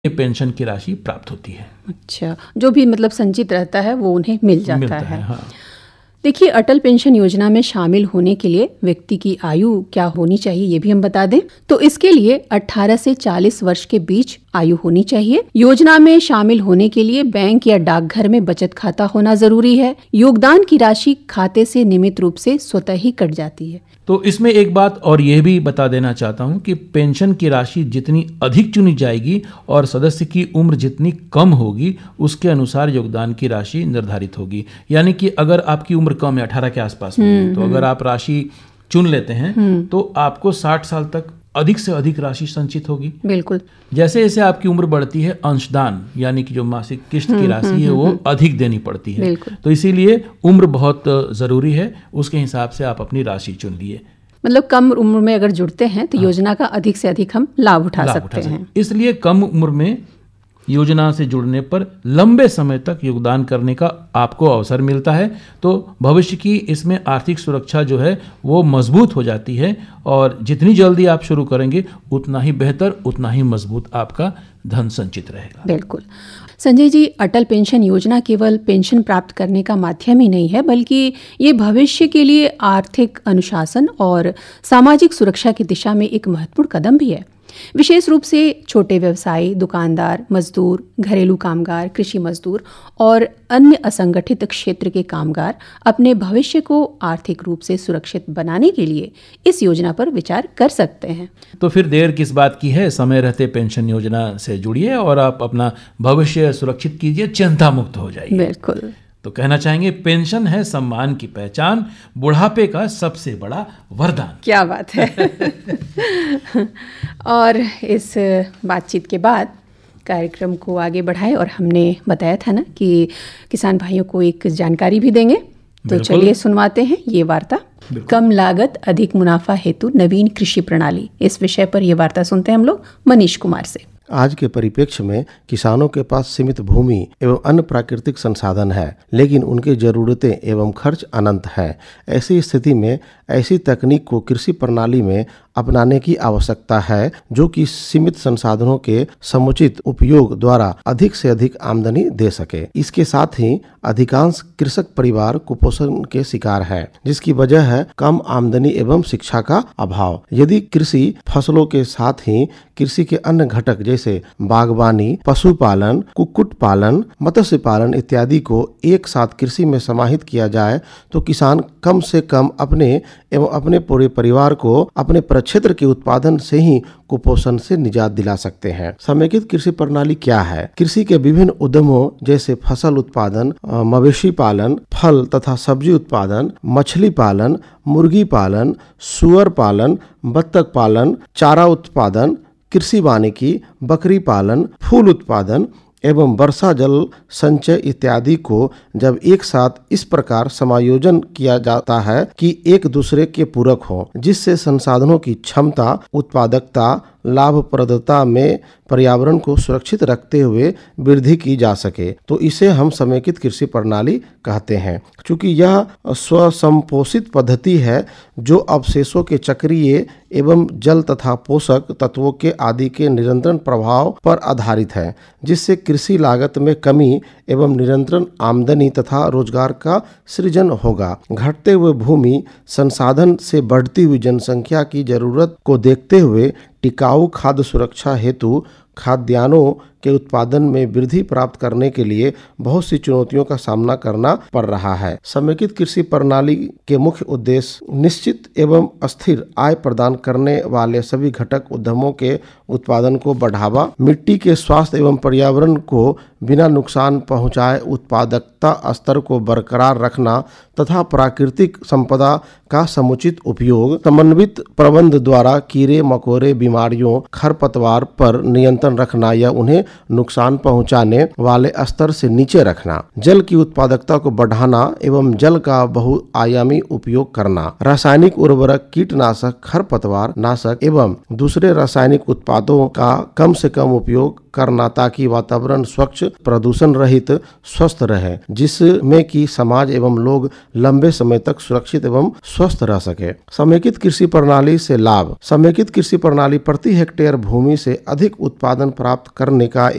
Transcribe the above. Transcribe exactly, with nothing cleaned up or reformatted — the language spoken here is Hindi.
पेंशन की राशि प्राप्त होती है। अच्छा, जो भी मतलब संचित रहता है वो उन्हें मिल जाता मिलता है, है हाँ। देखिए, अटल पेंशन योजना में शामिल होने के लिए व्यक्ति की आयु क्या होनी चाहिए ये भी हम बता दें। तो इसके लिए अठारह से चालीस वर्ष के बीच आयु होनी चाहिए। योजना में शामिल होने के लिए बैंक या डाकघर में बचत खाता होना जरूरी है। योगदान की राशि खाते से नियमित रूप से स्वतः ही कट जाती है। तो इसमें एक बात और यह भी बता देना चाहता हूं कि पेंशन की राशि जितनी अधिक चुनी जाएगी और सदस्य की उम्र जितनी कम होगी उसके अनुसार योगदान की राशि निर्धारित होगी। यानी कि अगर आपकी उम्र कम है, अठारह के आसपास में, तो अगर आप राशि चुन लेते हैं तो आपको साठ साल तक अधिक से अधिक राशि संचित होगी। बिल्कुल। जैसे जैसे आपकी उम्र बढ़ती है, अंशदान यानी कि जो मासिक किस्त की राशि है वो अधिक देनी पड़ती है। तो इसीलिए उम्र बहुत जरूरी है, उसके हिसाब से आप अपनी राशि चुन लिए। मतलब कम उम्र में अगर जुड़ते हैं तो हाँ। योजना का अधिक से अधिक हम लाभ उठा लाभ सकते उठा हैं। इसलिए कम उम्र में योजना से जुड़ने पर लंबे समय तक योगदान करने का आपको अवसर मिलता है। तो भविष्य की इसमें आर्थिक सुरक्षा जो है वो मजबूत हो जाती है और जितनी जल्दी आप शुरू करेंगे उतना ही बेहतर, उतना ही मजबूत आपका धन संचित रहेगा। बिल्कुल। संजय जी, अटल पेंशन योजना केवल पेंशन प्राप्त करने का माध्यम ही नहीं है, बल्कि ये भविष्य के लिए आर्थिक अनुशासन और सामाजिक सुरक्षा की दिशा में एक महत्वपूर्ण कदम भी है। विशेष रूप से छोटे व्यवसायी, दुकानदार, मजदूर, घरेलू कामगार, कृषि मजदूर और अन्य असंगठित क्षेत्र के कामगार अपने भविष्य को आर्थिक रूप से सुरक्षित बनाने के लिए इस योजना पर विचार कर सकते हैं। तो फिर देर किस बात की है, समय रहते पेंशन योजना से जुड़िए और आप अपना भविष्य सुरक्षित कीजिए, चिंता मुक्त हो जाइए। बिल्कुल। तो कहना चाहेंगे, पेंशन है सम्मान की पहचान, बुढ़ापे का सबसे बड़ा वरदान। क्या बात है। और इस बातचीत के बाद कार्यक्रम को आगे बढ़ाए और हमने बताया था ना कि किसान भाइयों को एक जानकारी भी देंगे, तो चलिए सुनवाते हैं ये वार्ता। कम लागत अधिक मुनाफा हेतु नवीन कृषि प्रणाली, इस विषय पर ये वार्ता सुनते हैं हम लोग मनीष कुमार से। आज के परिप्रेक्ष्य में किसानों के पास सीमित भूमि एवं अन्य प्राकृतिक संसाधन है, लेकिन उनकी जरूरतें एवं खर्च अनंत है। ऐसी स्थिति में ऐसी तकनीक को कृषि प्रणाली में अपनाने की आवश्यकता है जो कि सीमित संसाधनों के समुचित उपयोग द्वारा अधिक से अधिक आमदनी दे सके। इसके साथ ही अधिकांश कृषक परिवार कुपोषण के शिकार है, जिसकी वजह है कम आमदनी एवं शिक्षा का अभाव। यदि कृषि फसलों के साथ ही कृषि के अन्य घटक जैसे बागवानी, पशुपालन, कुक्कुट पालन, मत्स्य पालन इत्यादि को एक साथ कृषि में समाहित किया जाए तो किसान कम से कम अपने एवं अपने पूरे परिवार को अपने क्षेत्र के उत्पादन से ही कुपोषण से निजात दिला सकते हैं। समेकित कृषि प्रणाली क्या है? कृषि के विभिन्न उद्यमों जैसे फसल उत्पादन, मवेशी पालन, फल तथा सब्जी उत्पादन, मछली पालन, मुर्गी पालन, सुअर पालन, बत्तख पालन, चारा उत्पादन, कृषि वानिकी, बकरी पालन, फूल उत्पादन एवं वर्षा जल संचय इत्यादि को जब एक साथ इस प्रकार समायोजन किया जाता है कि एक दूसरे के पूरक हो, जिससे संसाधनों की क्षमता, उत्पादकता, लाभप्रदता में पर्यावरण को सुरक्षित रखते हुए वृद्धि की जा सके, तो इसे हम समेकित कृषि प्रणाली कहते हैं। चूंकि यह स्वसंपोषित पद्धति है जो अवशेषों के चक्रीय एवं जल तथा पोषक तत्वों के आदि के निरंतर प्रभाव पर आधारित है, जिससे कृषि लागत में कमी एवं निरंतर आमदनी तथा रोजगार का सृजन होगा। घटते हुए भूमि संसाधन से बढ़ती हुई जनसंख्या की जरूरत को देखते हुए टिकाऊ खाद्य सुरक्षा हेतु खाद्यान्नों के उत्पादन में वृद्धि प्राप्त करने के लिए बहुत सी चुनौतियों का सामना करना पड़ रहा है। समेकित कृषि प्रणाली के मुख्य उद्देश्य निश्चित एवं स्थिर आय प्रदान करने वाले सभी घटक उद्यमों के उत्पादन को बढ़ावा, मिट्टी के स्वास्थ्य एवं पर्यावरण को बिना नुकसान पहुंचाए उत्पादकता स्तर को बरकरार रखना तथा प्राकृतिक संपदा का समुचित उपयोग, समन्वित प्रबंध द्वारा कीड़े मकोड़े, बीमारियों, खरपतवार पर नियंत्रण रखना या उन्हें नुकसान पहुंचाने वाले स्तर से नीचे रखना, जल की उत्पादकता को बढ़ाना एवं जल का बहुआयामी उपयोग करना, रासायनिक उर्वरक, कीटनाशक, खरपतवार नाशक एवं दूसरे रासायनिक उत्पादों का कम से कम उपयोग करना ताकि वातावरण स्वच्छ, प्रदूषण रहित, स्वस्थ रहे, जिसमें कि समाज एवं लोग लंबे समय तक सुरक्षित एवं स्वस्थ रह सके। समेकित कृषि प्रणाली से लाभ। समेकित कृषि प्रणाली प्रति हेक्टेयर भूमि से अधिक उत्पादन प्राप्त करने का